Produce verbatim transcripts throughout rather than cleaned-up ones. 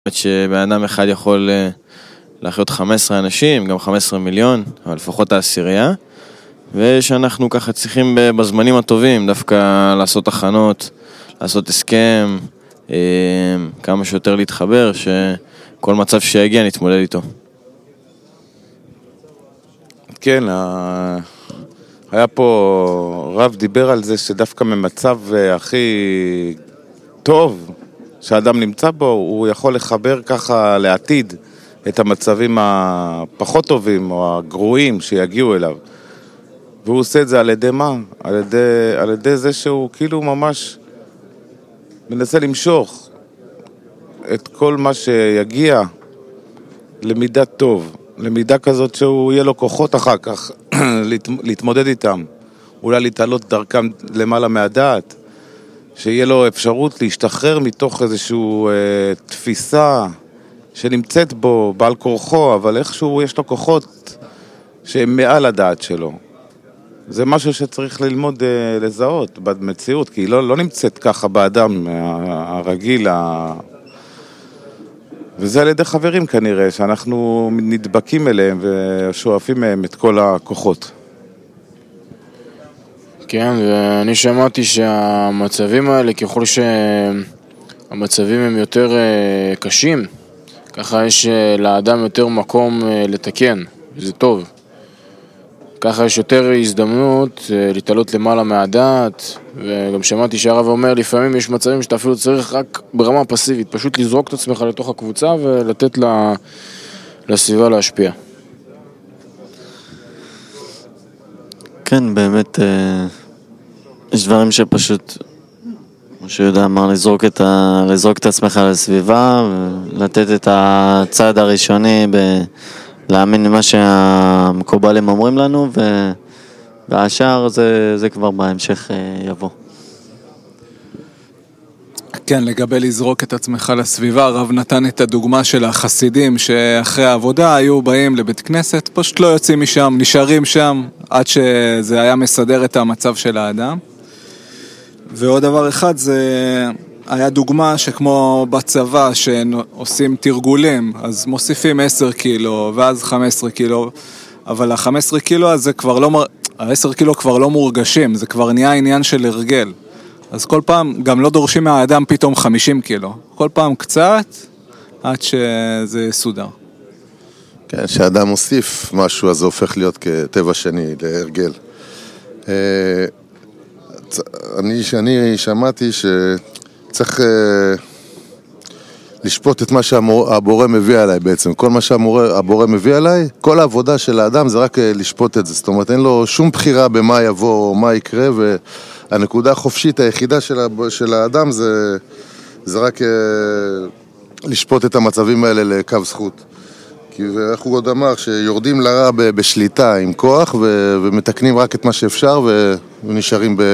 שבן אדם אחד יכול להחיות חמש עשרה אנשים, גם חמש עשרה מיליון, אבל לפחות העשירייה, ושאנחנו ככה צריכים בזמנים הטובים דווקא לעשות הכנות, לעשות הסכם, כמה שיותר להתחבר, שכל מצב שיגיע נתמודד איתו. כן, היה פה, רב דיבר על זה שדווקא ממצב הכי טוב שהאדם נמצא בו, הוא יכול לחבר ככה לעתיד את המצבים הפחות טובים או הגרועים שיגיעו אליו. והוא עושה את זה על ידי מה? על ידי, על ידי זה שהוא כאילו ממש מנסה למשוך את כל מה שיגיע למידה טוב, למידה כזאת שהוא יהיה לו כוחות אחר כך להתמודד איתם, אולי להתעלות דרכם למעלה מהדעת, שיהיה לו אפשרות להשתחרר מתוך איזושהי אה, תפיסה שנמצאת בו, בעל כורחו, אבל איכשהו יש לו כוחות שהם מעל הדעת שלו. זה משהו שצריך ללמוד אה, לזהות במציאות, כי היא לא, לא נמצאת ככה באדם הרגיל, ה... וזה על ידי חברים כנראה, שאנחנו נדבקים אליהם ושואפים מהם את כל הכוחות. כן, ואני שמעתי שהמצבים האלה, ככל שהמצבים הם יותר קשים, ככה יש לאדם יותר מקום לתקן, וזה טוב. ככה יש יותר הזדמנות להתעלות למעלה מהדעת, וגם שמעתי שהרב אומר, לפעמים יש מצבים שאתה אפילו צריך רק ברמה פסיבית, פשוט לזרוק את עצמך לתוך הקבוצה ולתת לסביבה להשפיע. כן, באמת יש דברים שפשוט, כמו שיודע אמר, לזרוק את, ה... לזרוק את עצמך לסביבה, ולתת את הצעד הראשוני ב... להאמין למה שהמקובלים אומרים לנו, ו... והשאר זה, זה כבר בהמשך יבוא. כן, לגבי לזרוק את עצמך לסביבה, הרב נתן את הדוגמה של החסידים שאחרי העבודה היו באים לבית כנסת, פשוט לא יוצאים משם, נשארים שם עד שזה היה מסדר את המצב של האדם. ועוד דבר אחד, זה היה דוגמה שכמו בצבא שעושים תרגולים, אז מוסיפים עשרה קילו ואז חמש עשרה קילו, אבל ה-חמש עשרה קילו הזה כבר לא, ה-עשרה קילו כבר לא מורגשים, זה כבר נהיה עניין של הרגל. אז כל פעם, גם לא דורשים מהאדם פתאום חמישים קילו. כל פעם קצת, עד שזה סודר. כן, כשאדם מוסיף משהו, אז זה הופך להיות כטבע שני, להרגל. אני, שאני שמעתי שצריך לשפוט את מה שהבורא מביא עליי בעצם. כל מה שהבורא מביא עליי, כל העבודה של האדם זה רק לשפוט את זה. זאת אומרת, אין לו שום בחירה במה יבוא או מה יקרה, ו... הנקודה החופשית היחידה של, של האדם זה, זה רק לשפוט את המצבים האלה לקו זכות. כי איך הוא עוד אמר שיורדים לרע בשליטה עם כוח ו, ומתקנים רק את מה שאפשר ו, ונשארים ב...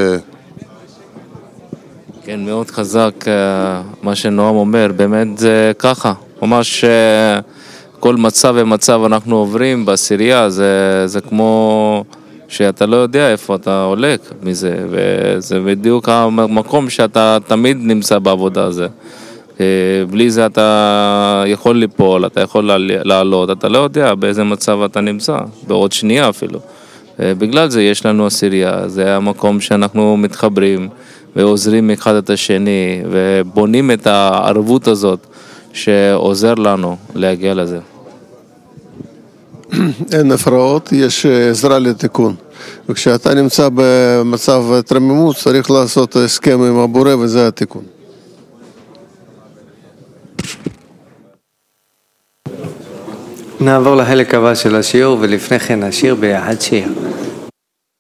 כן, מאוד חזק מה שנועם אומר, באמת זה ככה. ממש כל מצב ומצב אנחנו עוברים בעשירייה, זה, זה כמו... שאתה לא יודע איפה אתה הולך מזה, וזה בדיוק המקום שאתה תמיד נמצא בעבודה הזה. בלי זה אתה יכול ליפול, אתה יכול לעלות, אתה לא יודע באיזה מצב אתה נמצא, בעוד שנייה אפילו. בגלל זה יש לנו עשירייה, זה המקום שאנחנו מתחברים ועוזרים אחד את השני, ובונים את הערבות הזאת שעוזר לנו להגיע לזה. אין הפרעות, יש עזרה לתיקון. וכשאתה נמצא במצב תרמימות, צריך לעשות הסכם עם הבורא, וזה התיקון. נעבור לחלק הבא של השיר, ולפני כן השיר ביחד שיר.